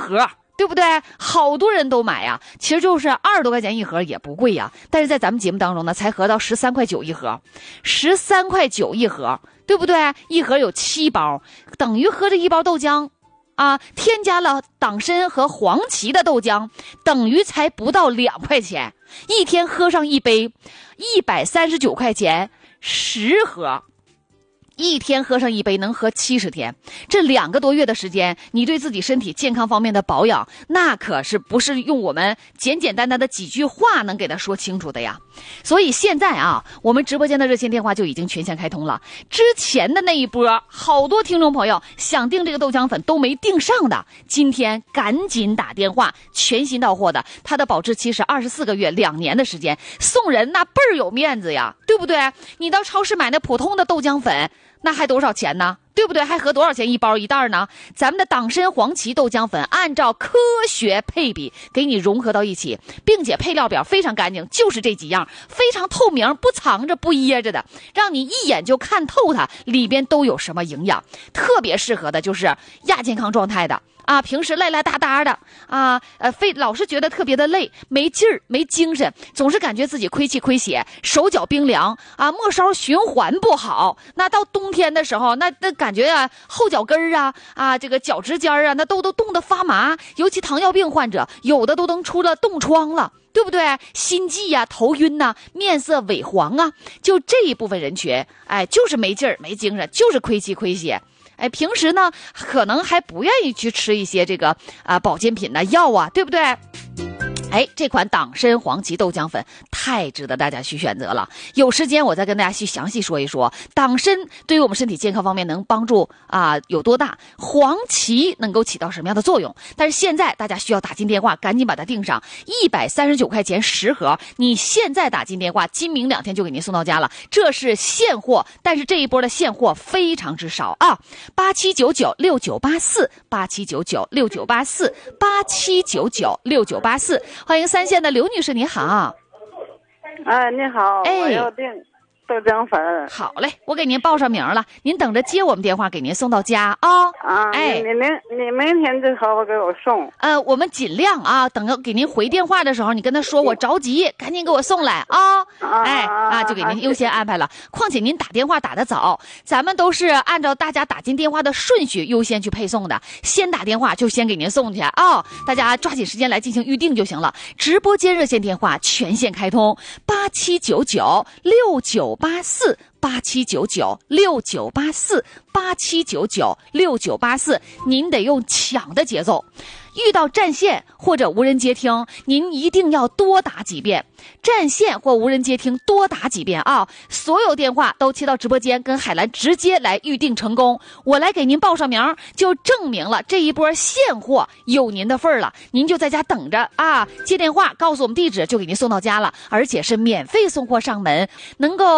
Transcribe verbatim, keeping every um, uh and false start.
盒，对不对？好多人都买呀，其实就是二十多块钱一盒，也不贵呀。但是在咱们节目当中呢，才合到十三块九一盒，十三块九一盒，对不对？一盒有七包，等于喝这一包豆浆啊，添加了党参和黄芪的豆浆，等于才不到两块钱，一天喝上一杯，一百三十九块钱十盒。一天喝上一杯能喝七十天，这两个多月的时间，你对自己身体健康方面的保养，那可是不是用我们简简单单的几句话能给他说清楚的呀。所以现在啊，我们直播间的热线电话就已经全线开通了。之前的那一波，好多听众朋友想订这个豆浆粉都没订上的，今天赶紧打电话，全新到货的，它的保质期是二十四个月，两年的时间，送人那倍儿有面子呀，对不对？你到超市买那普通的豆浆粉，那还多少钱呢？对不对？还合多少钱一包一袋呢？咱们的党参黄芪豆浆粉按照科学配比给你融合到一起，并且配料表非常干净，就是这几样，非常透明，不藏着不掖着的，让你一眼就看透它里边都有什么营养。特别适合的就是亚健康状态的啊，平时赖赖哒哒的啊，呃，非老是觉得特别的累，没劲儿，没精神，总是感觉自己亏气亏血，手脚冰凉啊，末梢循环不好。那到冬天的时候，那那感觉啊，后脚跟儿啊啊，这个脚趾尖儿啊，那都都冻得发麻。尤其糖尿病患者，有的都能出了冻疮了，对不对？心悸呀、啊，头晕呐、啊，面色萎黄啊，就这一部分人群，哎，就是没劲儿、没精神，就是亏气亏血。哎，平时呢，可能还不愿意去吃一些这个啊、呃、保健品呐、药啊，对不对？哎，这款党参黄芪豆浆粉太值得大家去选择了。有时间我再跟大家去详细说一说，党参对于我们身体健康方面能帮助啊、呃、有多大，黄芪能够起到什么样的作用。但是现在大家需要打进电话，赶紧把它订上，一百三十九块钱十盒，你现在打进电话，今明两天就给您送到家了。这是现货，但是这一波的现货非常之少啊！八七九九六九八四，八七九九六九八四，八七九九六九八四。欢迎三线的刘女士，你好。 哎，你好， 哎， 我要订豆浆粉。 好嘞，我给您报上名了，您等着接我们电话，给您送到家啊、哦。 啊，哎，你明你明天就好好给我送。 呃，我们尽量啊，等着给您回电话的时候，你跟他说我着急，赶紧给我送来啊。 啊哎啊，就给您优先安排了。况且您打电话打得早，咱们都是按照大家打进电话的顺序优先去配送的，先打电话就先给您送去啊、哦。大家抓紧时间来进行预定就行了。直播间热线电话全线开通，八七九九六九八四。八七九九六九八四，八七九九六九八四，您得用抢的节奏。遇到占线或者无人接听，您一定要多打几遍。占线或无人接听多打几遍啊！所有电话都切到直播间，跟海兰直接来预定成功。我来给您报上名，就证明了这一波现货有您的份儿了。您就在家等着啊，接电话告诉我们地址，就给您送到家了，而且是免费送货上门，能够